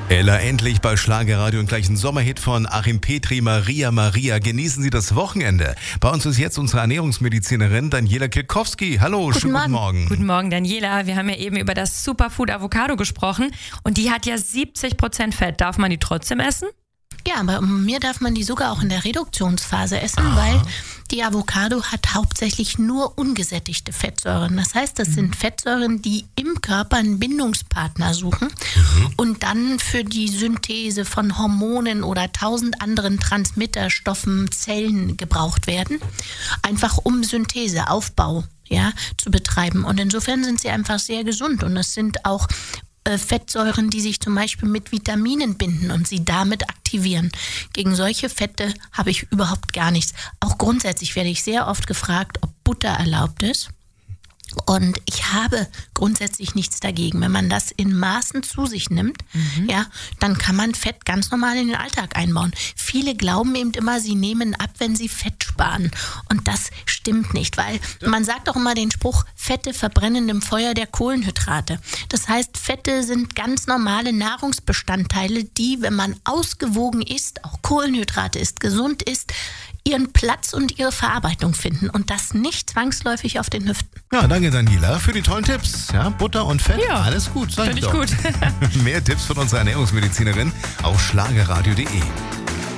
Ella endlich bei Schlagerradio und gleich ein Sommerhit von Achim Petri, Maria Maria. Genießen Sie das Wochenende. Bei uns ist jetzt unsere Ernährungsmedizinerin Daniela Kilkowski. Hallo, schönen guten Morgen. Guten Morgen, Daniela. Wir haben ja eben über das Superfood Avocado gesprochen und die hat ja 70% Fett. Darf man die trotzdem essen? Ja, aber mir darf man die sogar auch in der Reduktionsphase essen, weil die Avocado hat hauptsächlich nur ungesättigte Fettsäuren. Das heißt, das sind Fettsäuren, die im Körper einen Bindungspartner suchen und dann für die Synthese von Hormonen oder 1000 anderen Transmitterstoffen, Zellen gebraucht werden. Einfach um Synthese, Aufbau, zu betreiben. Und insofern sind sie einfach sehr gesund und es sind auch Fettsäuren, die sich zum Beispiel mit Vitaminen binden und sie damit aktivieren. Gegen solche Fette habe ich überhaupt gar nichts. Auch grundsätzlich werde ich sehr oft gefragt, ob Butter erlaubt ist. Und ich habe grundsätzlich nichts dagegen. Wenn man das in Maßen zu sich nimmt, dann kann man Fett ganz normal in den Alltag einbauen. Viele glauben eben immer, sie nehmen ab, wenn sie Fett sparen. Und das stimmt nicht, weil man sagt auch immer den Spruch, Fette verbrennen im Feuer der Kohlenhydrate. Das heißt, Fette sind ganz normale Nahrungsbestandteile, die, wenn man ausgewogen isst, auch Kohlenhydrate isst, gesund isst, ihren Platz und ihre Verarbeitung finden und das nicht zwangsläufig auf den Hüften. Ja, danke Daniela für die tollen Tipps. Ja, Butter und Fett, alles gut. Finde ich gut. Mehr Tipps von unserer Ernährungsmedizinerin auf schlagerradio.de.